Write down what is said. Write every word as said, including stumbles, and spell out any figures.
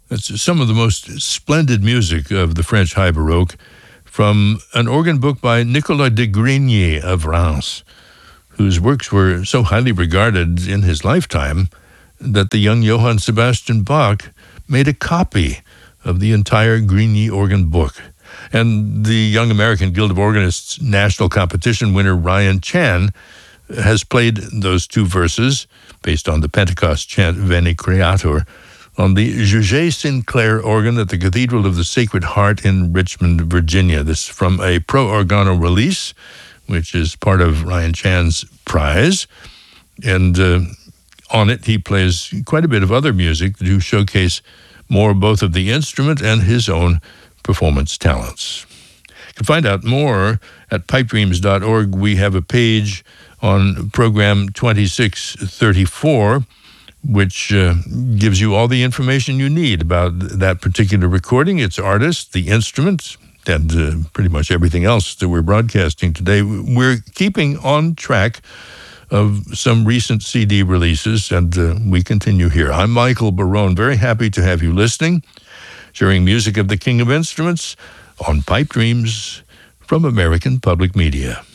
That's some of the most splendid music of the French High Baroque from an organ book by Nicolas de Grigny of Reims, whose works were so highly regarded in his lifetime that the young Johann Sebastian Bach made a copy of the entire Grigny organ book. And the Young American Guild of Organists national competition winner Ryan Chan has played those two verses, based on the Pentecost chant Veni Creator, on the Jugé Sinclair organ at the Cathedral of the Sacred Heart in Richmond, Virginia. This from a Pro Organo release, which is part of Ryan Chan's prize. And uh, on it, he plays quite a bit of other music to showcase more both of the instrument and his own performance talents. You can find out more at pipe dreams dot org. We have a page on program twenty-six thirty-four, which uh, gives you all the information you need about that particular recording, its artist, the instrument, and uh, pretty much everything else that we're broadcasting today. We're keeping on track of some recent C D releases, and uh, we continue here. I'm Michael Barone, very happy to have you listening, sharing music of the King of Instruments on Pipe Dreams from American Public Media.